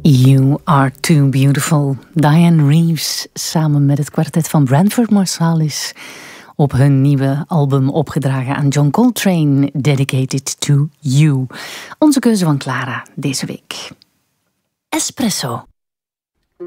You Are Too Beautiful. Diane Reeves samen met het kwartet van Branford Marsalis op hun nieuwe album opgedragen aan John Coltrane, Dedicated to You. Onze keuze van Clara deze week. Espresso.